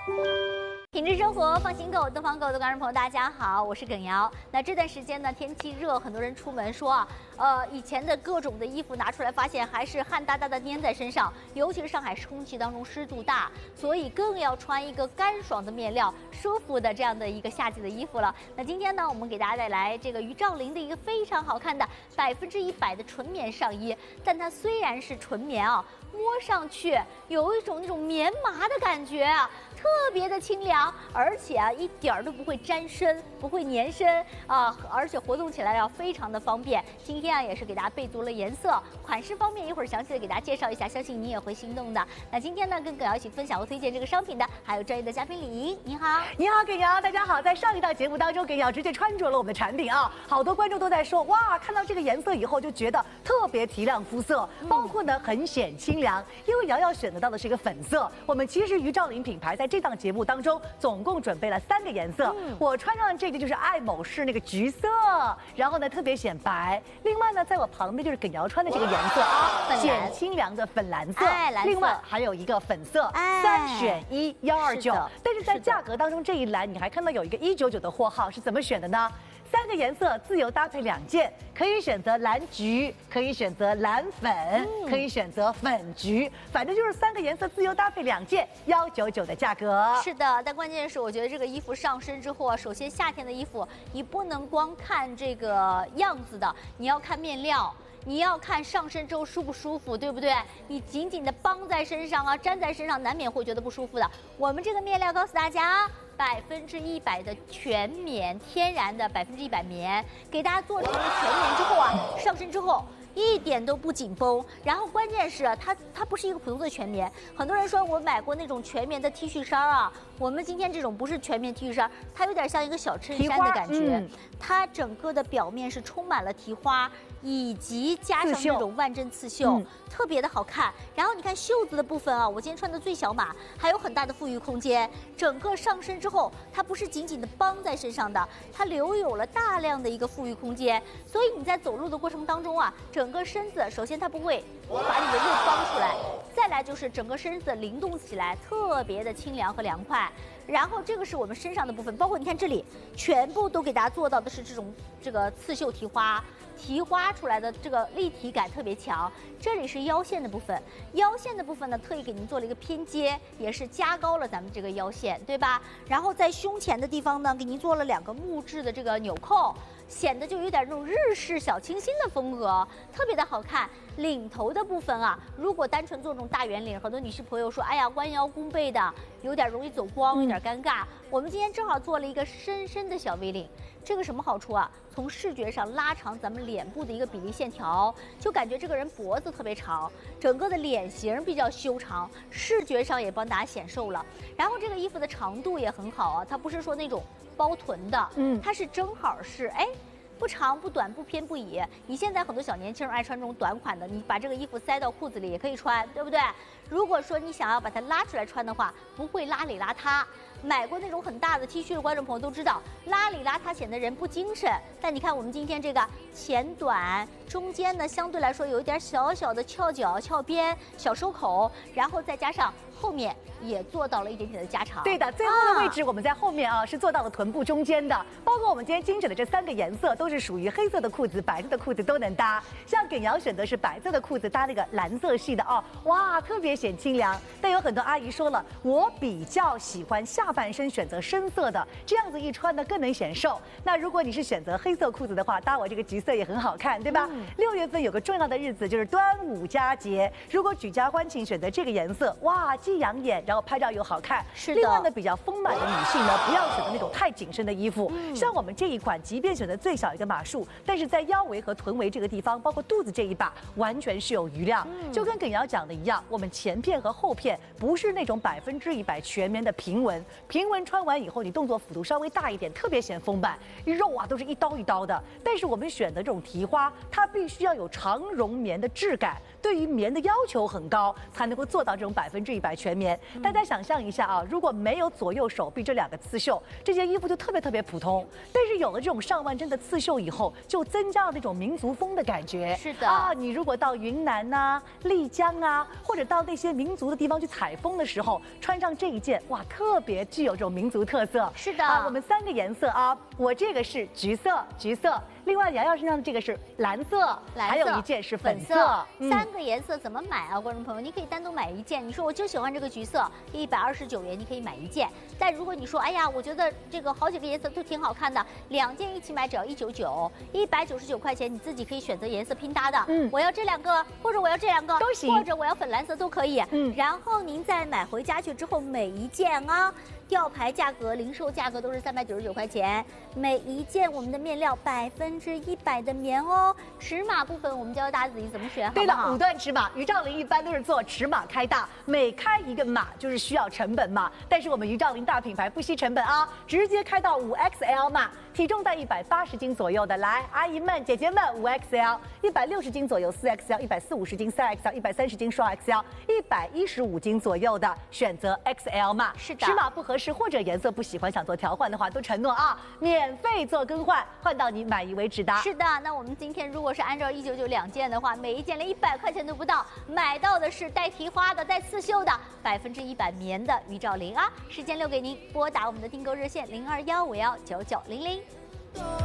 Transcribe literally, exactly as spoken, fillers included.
品质生活，放心购，东方购的观众朋友，大家好，我是耿瑶。那这段时间呢，天气热，很多人出门说啊，呃，以前的各种的衣服拿出来，发现还是汗哒哒的粘在身上，尤其是上海空气当中湿度大，所以更要穿一个干爽的面料、舒服的这样的一个夏季的衣服了。那今天呢，我们给大家带来这个于兆麟的一个非常好看的百分之一百的纯棉上衣，但它虽然是纯棉啊，摸上去有一种那种棉麻的感觉啊。特别的清凉，而且啊一点儿都不会沾身，不会粘身啊，而且活动起来要非常的方便。今天啊也是给大家备足了颜色、款式方面，一会儿详细的给大家介绍一下，相信你也会心动的。那今天呢，跟耿瑶一起分享和推荐这个商品的，还有专业的嘉宾李莹，你好， 你好，耿瑶，大家好。在上一档节目当中，耿瑶直接穿着了我们的产品啊，好多观众都在说，哇，看到这个颜色以后就觉得特别提亮肤色，包括呢很显清凉。因为瑶瑶选择到的是一个粉色，我们其实于兆麟品牌在这档节目当中总共准备了三个颜色，嗯、我穿上的这个就是爱某仕那个橘色，然后呢特别显白。另外呢，在我旁边就是耿瑶穿的这个颜色啊，显清凉的粉蓝色。 哎、蓝色另外还有一个粉色，哎、三选一幺二九。但是在价格当中这一栏，你还看到有一个一九九的货号，是怎么选的呢？三个颜色自由搭配两件，可以选择蓝橘，可以选择蓝粉，嗯、可以选择粉橘，反正就是三个颜色自由搭配两件，幺九九的价格。 是的，但关键是我觉得这个衣服上身之后啊，首先夏天的衣服你不能光看这个样子的，你要看面料。你要看上身之后舒不舒服，对不对？你紧紧的绑在身上啊，粘在身上，难免会觉得不舒服的。我们这个面料告诉大家，百分之一百的全棉，天然的百分之一百棉，给大家做成了全棉之后啊，上身之后。一点都不紧绷，然后关键是它它不是一个普通的全棉。很多人说我买过那种全棉的 T 恤衫啊，我们今天这种不是全棉 T 恤衫，它有点像一个小衬衫的感觉。嗯、它整个的表面是充满了提花，以及加上这种万针刺绣，嗯、特别的好看。然后你看袖子的部分啊，我今天穿的最小码，还有很大的富裕空间。整个上身之后，它不是紧紧的绑在身上的，它留有了大量的一个富裕空间，所以你在走路的过程当中啊，整整个身子，首先它不会把你的肉帮出来，再来就是整个身子灵动起来，特别的清凉和凉快。然后这个是我们身上的部分，包括你看这里，全部都给大家做到的是这种这个刺绣提花，提花出来的这个立体感特别强。这里是腰线的部分，腰线的部分呢，特意给您做了一个偏接，也是加高了咱们这个腰线，对吧？然后在胸前的地方呢，给您做了两个木质的这个纽扣。显得就有点那种日式小清新的风格，特别的好看。领头的部分啊，如果单纯做这种大圆领，很多女士朋友说，哎呀，弯腰弓背的有点容易走光，有点尴尬。嗯、我们今天正好做了一个深深的小 V 领，这个什么好处啊？从视觉上拉长咱们脸部的一个比例线条，就感觉这个人脖子特别长，整个的脸型比较修长，视觉上也帮大家显瘦了。然后这个衣服的长度也很好啊，它不是说那种包臀的，嗯，它是正好是哎。不长不短不偏不倚，你现在很多小年轻人爱穿这种短款的，你把这个衣服塞到裤子里也可以穿，对不对？如果说你想要把它拉出来穿的话，不会邋里邋遢。买过那种很大的 T 恤的观众朋友都知道，邋里邋遢显得人不精神。但你看我们今天这个前短，中间呢相对来说有一点小小的翘脚、翘边、小收口，然后再加上后面也做到了一点点的加长。 对的，最后的位置我们在后面啊是做到了臀部中间的，包括我们今天精准的这三个颜色都是属于黑色的裤子、白色的裤子都能搭。像耿瑶选的是白色的裤子搭那个蓝色系的哦，哇，特别显清凉。但有很多阿姨说了，我比较喜欢下半身选择深色的，这样子一穿呢更能显瘦。那如果你是选择黑色裤子的话，搭我这个橘色也很好看，对吧？六、嗯、月份有个重要的日子就是端午佳节，如果举家欢庆选择这个颜色，哇，既养眼，然后拍照又好看。 是的。 另外呢，比较丰满的女性呢，不要选择那种太紧身的衣服。嗯、像我们这一款，即便选择最小一个码数，但是在腰围和臀围这个地方，包括肚子这一把，完全是有余量。嗯、就跟耿瑶讲的一样，我们前片和后片不是那种百分之一百全棉的平纹， 平纹穿完以后，你动作幅度稍微大一点，特别显丰满，肉啊都是一刀一刀的。但是我们选的这种提花，它必须要有长绒棉的质感，对于棉的要求很高，才能够做到这种百分之一百全棉。大家想象一下啊，如果没有左右手臂这两个刺绣，这件衣服就特别特别普通。但是有了这种上万针的刺绣以后，就增加了那种民族风的感觉。 是的啊，你如果到云南呐、丽江啊，或者到那些民族的地方去采风的时候，穿上这一件，哇，特别具有这种民族特色。 是的， 啊，我们三个颜色啊，我这个是橘色，橘色。另外，瑶瑶身上的这个是蓝色， 蓝色还有一件是粉色， 粉色嗯、 三个颜色怎么买啊？观众朋友，你可以单独买一件。你说我就喜欢这个橘色，一百二十九元，你可以买一件。但如果你说，哎呀，我觉得这个好几个颜色都挺好看的，两件一起买只要一九九，一百九十九块钱，你自己可以选择颜色拼搭的。嗯，我要这两个，或者我要这两个都行， 或者我要粉蓝色都可以。 嗯， 然后您再买回家去之后，每一件啊。吊牌价格、零售价格都是三百九十九块钱，每一件我们的面料百分之一百的棉哦。尺码部分我们教大家自己怎么选， 对的， 好不好？ 五段尺码，于兆林一般都是做尺码开大，每开一个码就是需要成本嘛。但是我们于兆林大品牌不惜成本啊，直接开到五 X L 码，体重在一百八十斤左右的，来，阿姨们、姐姐们，五 X L， 一百六十斤左右四 X L， 一百四五十斤三 X L， 一百三十斤双 X L， 一百一十五斤左右的选择 X L 码。 是的， 尺码不合适或者颜色不喜欢想做调换的话，都承诺啊，免费做更换，换到你满意为止的。 是的，那我们今天如果是按照一九九两件的话，每一件连一百块钱都不到，买到的是带提花的、带刺绣的，百分之一百棉的于兆林啊。时间留给您，拨打我们的订购热线零二幺五幺九九零零。